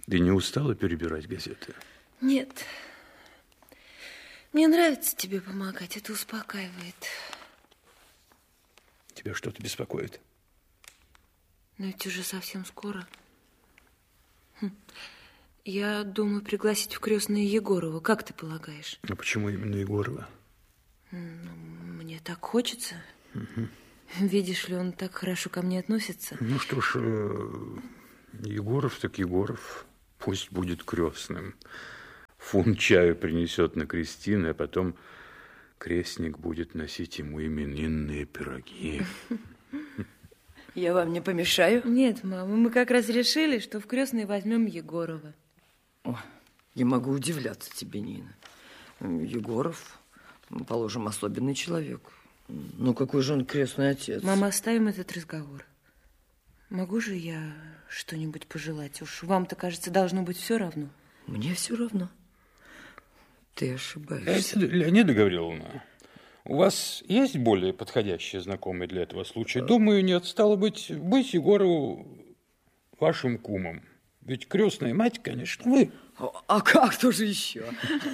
Ты не устала перебирать газеты? Нет. Мне нравится тебе помогать, это успокаивает. Тебя что-то беспокоит? Но ведь уже совсем скоро. Я думаю пригласить в крестные Егорова. Как ты полагаешь? А почему именно Егорова? Мне так хочется. Видишь ли, он так хорошо ко мне относится. Ну что ж, Егоров так Егоров. Пусть будет крестным. Фунт чаю принесет на крестины, а потом крестник будет носить ему именинные пироги. Я вам не помешаю? Нет, мама, мы как раз решили, что в крестные возьмем Егорова. О, я могу удивляться тебе, Нина. Егоров, положим, особенный человек. Ну, какой же он крестный отец? Мама, оставим этот разговор. Могу же я что-нибудь пожелать? Уж вам-то, кажется, должно быть все равно. Мне все равно. Ты ошибаешься. Леонида Гавриловна, у вас есть более подходящие знакомые для этого случая? Думаю, нет. Стало быть Егорову вашим кумом. Ведь крестная мать, конечно, вы. А как тоже еще?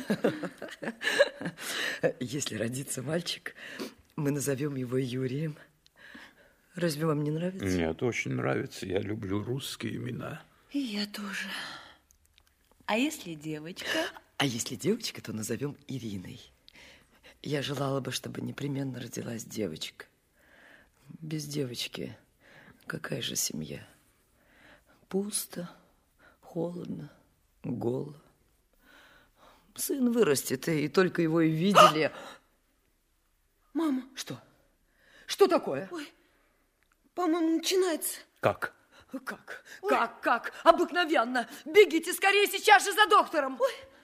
Если родится мальчик, мы назовем его Юрием. Разве вам не нравится? Нет, очень нравится. Я люблю русские имена. И я тоже. А если девочка? А если девочка, то назовем Ириной. Я желала бы, чтобы непременно родилась девочка. Без девочки какая же семья? Пусто, холодно, голо. Сын вырастет, и только его и видели. Мама. Что? Что такое? Ой, по-моему, начинается. Как? Как? Обыкновенно. Бегите скорее сейчас же за доктором. Ой.